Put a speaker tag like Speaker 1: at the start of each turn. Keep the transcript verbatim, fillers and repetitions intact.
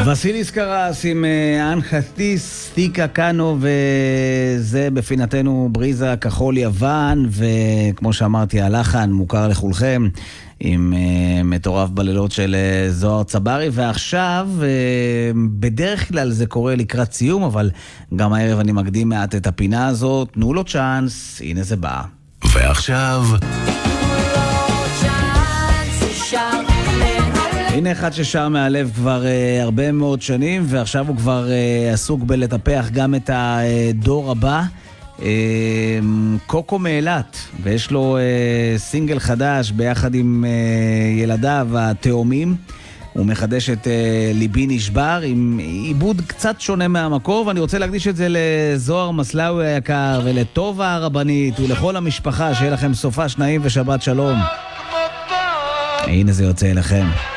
Speaker 1: וסיליס קרס עם אנחתיס תיקה קאנו, וזה בפינתנו בריזה כחול יוון, וכמו שאמרתי הלחן מוכר לכולכם עם uh, מטורף בלילות של uh, זוהר צברי. ועכשיו uh, בדרך כלל זה קורה לקראת סיום, אבל גם הערב אני מקדים מעט את הפינה הזאת. תנו לו צ'אנס, הנה זה בא.
Speaker 2: ועכשיו
Speaker 1: הנה אחד ששר מהלב כבר uh, הרבה מאוד שנים, ועכשיו הוא כבר uh, עסוק בלטפח גם את הדור הבא. uh, קוקו מאילת, ויש לו uh, סינגל חדש ביחד עם uh, ילדיו התאומים. הוא מחדש את uh, ליבי נשבר עם עיבוד קצת שונה מהמקור, ואני רוצה להקדיש את זה לזוהר מסלאוי היקר ולטובה הרבנית ולכל המשפחה. שיהיה לכם סופה שניים ושבת שלום. הנה זה יוצא אליכם.